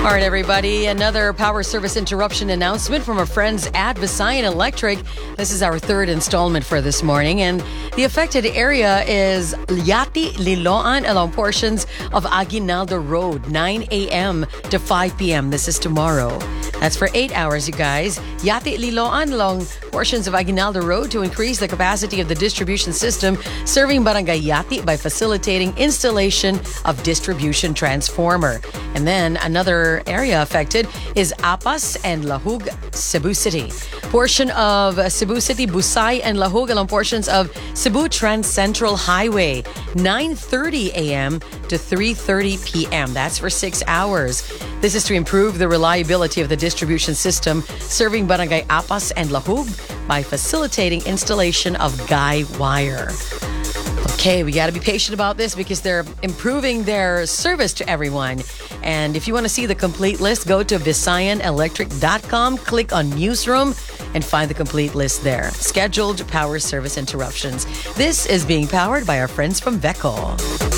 All right, everybody, another power service interruption announcement from our friends at Visayan Electric. This is our third installment for this morning, and the affected area is Yati Liloan along portions of Aguinaldo Road, 9 a.m. to 5 p.m. This is tomorrow. That's for 8 hours, you guys. Yati Liloan along portions of Aguinaldo Road to increase the capacity of the distribution system serving Barangay Yati by facilitating installation of distribution transformer. And then another area affected is Apas and Lahug, Cebu City. Portion of Cebu City, Busay and Lahug along portions of Cebu Trans Central Highway, 9:30 a.m. to 3:30 p.m. That's for 6 hours. This is to improve the reliability of the distribution system serving Barangay Apas and Lahug by facilitating installation of guy wire. Okay, we got to be patient about this because they're improving their service to everyone. And if you want to see the complete list, go to VisayanElectric.com, click on Newsroom, and find the complete list there. Scheduled power service interruptions. This is being powered by our friends from Veco.